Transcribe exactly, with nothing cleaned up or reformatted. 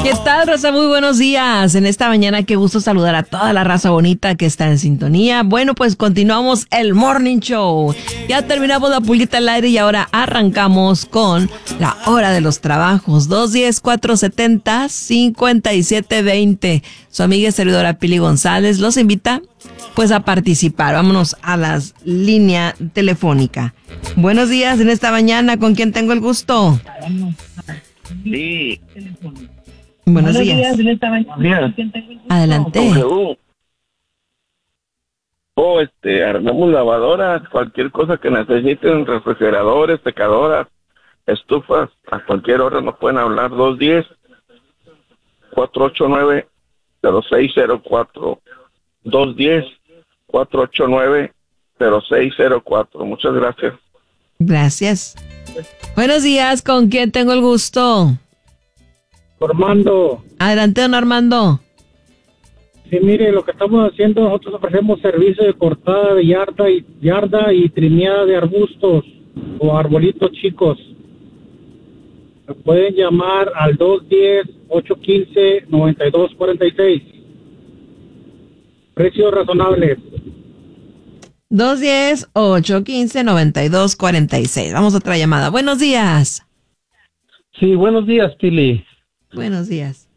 ¿Qué tal, raza? Muy buenos días. En esta mañana, qué gusto saludar a toda la raza bonita que está en sintonía. Bueno, pues continuamos el Morning Show. Ya terminamos la pulguita al aire y ahora arrancamos con la hora de los trabajos. dos uno cero, cuatro siete cero, cinco siete dos cero. Su amiga y servidora Pili González los invita pues a participar. Vámonos a las líneas telefónica. Buenos días en esta mañana. ¿Con quién tengo el gusto? Sí. Buenos días. Días. Adelante. W. Oh, este, armamos lavadoras, cualquier cosa que necesiten, refrigeradores, secadoras, estufas, a cualquier hora nos pueden hablar. Dos uno cero, cuatro ocho nueve, cero seis cero cuatro. dos uno cero, cuatro ocho nueve, cero seis cero cuatro. Muchas gracias. Gracias. Buenos días, ¿con quién tengo el gusto? Armando. Adelante, don Armando. Sí, mire, lo que estamos haciendo, nosotros ofrecemos servicio de cortada de yarda y yarda y trimeada de arbustos o arbolitos chicos. Me pueden llamar al dos uno cero, ocho uno cinco, nueve dos cuatro seis. Precios razonables. dos uno cero, ocho uno cinco, nueve dos cuatro seis. Vamos a otra llamada. Buenos días. Sí, buenos días, Pili. Buenos días.